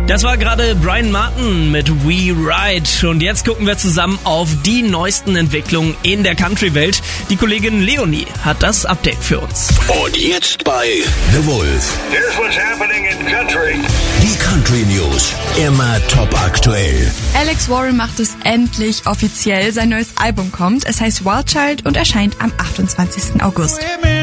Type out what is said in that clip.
Das war gerade Brian Martin mit We Ride. Und jetzt gucken wir zusammen auf die neuesten Entwicklungen in der Country-Welt. Die Kollegin Leonie hat das Update für uns. Und jetzt bei The Wolf. Here's what's happening in country. Die Country News. Immer top aktuell. Alex Warren macht es endlich offiziell. Sein neues Album kommt. Es heißt Wild Child und erscheint am 28. August.